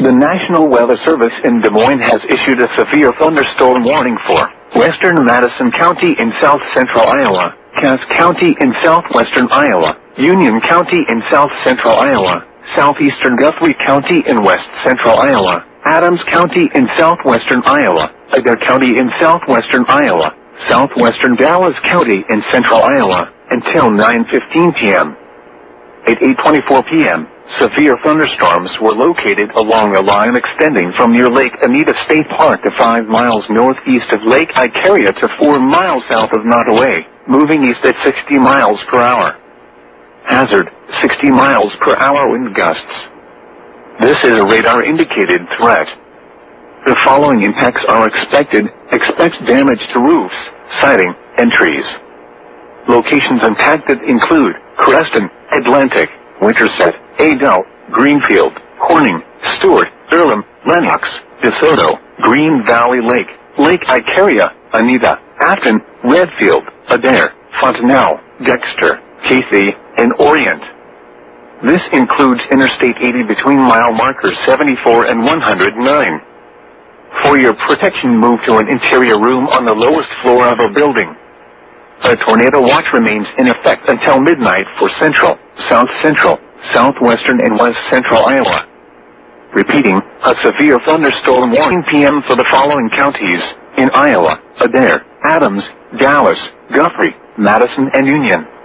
The National Weather Service in Des Moines has issued a severe thunderstorm warning for western Madison County in south-central Iowa, Cass County in southwestern Iowa, Union County in south-central Iowa, southeastern Guthrie County in west-central Iowa, Adams County in southwestern Iowa, Adair County in southwestern Iowa, southwestern Dallas County in central Iowa, until 9:15 p.m. At 8:24 p.m., severe thunderstorms were located along a line extending from near Lake Anita State Park to 5 miles northeast of Lake Icaria to 4 miles south of Nottoway, moving east at 60 miles per hour. Hazard, 60 miles per hour wind gusts. This is a radar-indicated threat. The following impacts are expected. Expect damage to roofs, siding, and trees. Locations impacted include Creston, Atlantic, Winterset, Adel, Greenfield, Corning, Stewart, Earlham, Lenox, DeSoto, Green Valley Lake, Lake Icaria, Anita, Afton, Redfield, Adair, Fontanelle, Dexter, Cathy, and Orient. This includes Interstate 80 between mile markers 74 and 109. For your protection, move to an interior room on the lowest floor of a building. A tornado watch remains in effect until midnight for central, south-central, southwestern, and west-central Iowa. Repeating, a severe thunderstorm warning p.m. for the following counties in Iowa: Adair, Adams, Dallas, Guthrie, Madison, and Union.